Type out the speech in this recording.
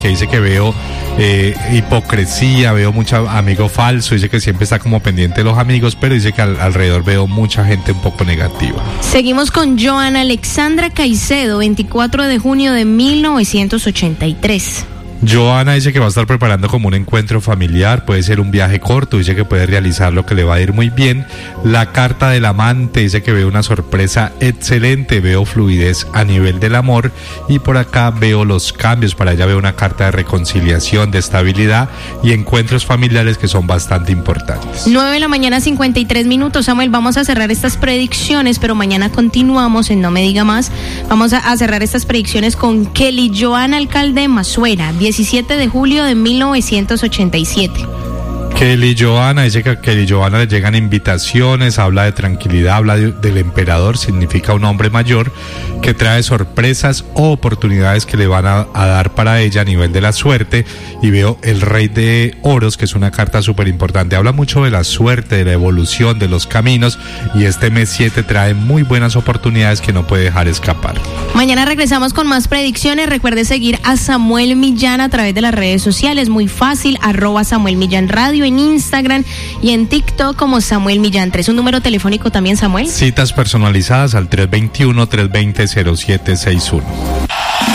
que dice que veo hipocresía, veo mucho amigo falso, dice que siempre está como pendiente de los amigos, pero dice que alrededor veo mucha gente un poco negativa. Seguimos con Joana Alexandra Caicedo, 24 de junio de 1983. Joana dice que va a estar preparando como un encuentro familiar, puede ser un viaje corto, dice que puede realizar lo que le va a ir muy bien. La carta del amante dice que veo una sorpresa excelente, veo fluidez a nivel del amor, y por acá veo los cambios, para ella veo una carta de reconciliación, de estabilidad y encuentros familiares que son bastante importantes. 9 de la mañana, 53 minutos, Samuel, vamos a cerrar estas predicciones, pero mañana continuamos en No Me Diga Más. Vamos a cerrar estas predicciones con Kelly Joana Alcalde Mazuera, 17 de julio de 1987. Kelly Joana dice que a Kelly Joana le llegan invitaciones, habla de tranquilidad, habla del emperador, significa un hombre mayor que trae sorpresas o oportunidades que le van a dar para ella a nivel de la suerte, y veo el rey de oros, que es una carta súper importante, habla mucho de la suerte, de la evolución, de los caminos, y este mes 7 trae muy buenas oportunidades que no puede dejar escapar. Mañana regresamos con más predicciones. Recuerde seguir a Samuel Millán a través de las redes sociales, muy fácil, @Samuel Millán Radio en Instagram y en TikTok como Samuel Millán 3. ¿Un número telefónico también, Samuel? Citas personalizadas al 321-320-0761.